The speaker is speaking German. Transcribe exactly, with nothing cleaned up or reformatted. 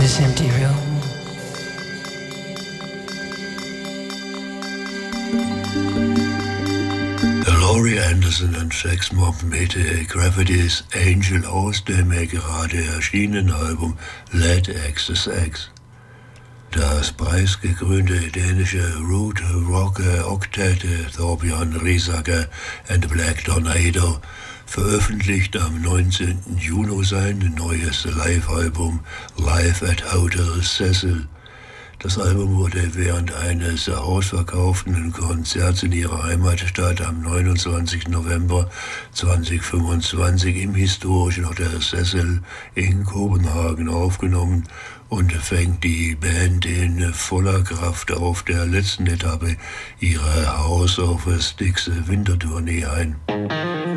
this empty room. Laurie Anderson und Flex Mob mit Gravity's Angel aus dem gerade erschienenen Album Let Access X. Das preisgekrönte dänische Root Rock Octet Thorbjørn Risager and the Black Tornado veröffentlicht am neunzehnten Juni sein neues Live-Album Live at Hotel Cecil. Das Album wurde während eines ausverkauften Konzerts in ihrer Heimatstadt am neunundzwanzigsten November zweitausendfünfundzwanzig im historischen Hotel Cecil in Kopenhagen aufgenommen und fängt die Band in voller Kraft auf der letzten Etappe ihrer House of Sticks Wintertournee ein.